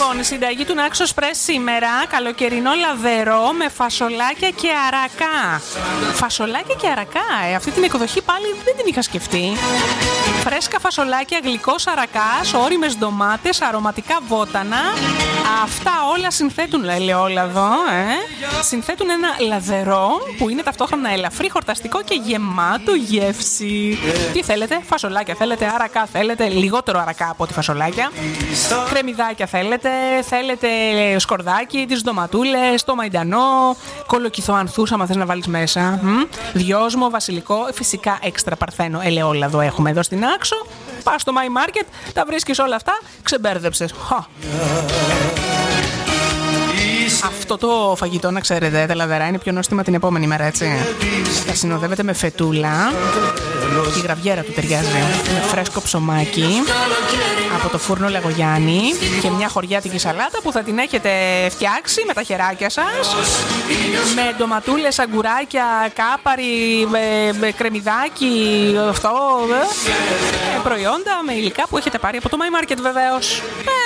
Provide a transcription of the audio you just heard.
Λοιπόν, συνταγή του Naxos Express σήμερα, καλοκαιρινό λαδερό με φασολάκια και αρακά. Φασολάκια και αρακά, αυτή την εκδοχή πάλι δεν την είχα σκεφτεί. Φρέσκα φασολάκια, γλυκός αρακάς, ώριμες ντομάτες, αρωματικά βότανα. Αυτά όλα συνθέτουν, ελαιόλαδο, συνθέτουν ένα λαδερό που είναι ταυτόχρονα ελαφρύ, χορταστικό και γεμάτο γεύση. Τι θέλετε, φασολάκια θέλετε, αρακά θέλετε, λιγότερο αρακά από τη φασολάκια. Κρεμμυδάκια θέλετε σκορδάκι, τις ντοματούλες, το μαϊντανό, κολοκυθό ανθούς άμα θες να βάλεις μέσα, δυόσμο, βασιλικό, φυσικά έξτρα παρθένο ελαιόλαδο έχουμε εδώ στην Άξο. Πας στο My Market, τα βρίσκεις όλα αυτά, ξεμπέρδεψες. Αυτό το φαγητό, να ξέρετε, τα λαδερά είναι πιο νόστιμα την επόμενη μέρα, έτσι. Θα συνοδεύεται με φετούλα, η γραβιέρα του ταιριάζει, με φρέσκο ψωμάκι από το φούρνο Λαγογιάννη και μια χωριάτικη σαλάτα που θα την έχετε φτιάξει με τα χεράκια σας, με ντοματούλες, αγκουράκια, κάπαρι, με κρεμμυδάκι, αυτό, προϊόντα με υλικά που έχετε πάρει από το My Market βεβαίως.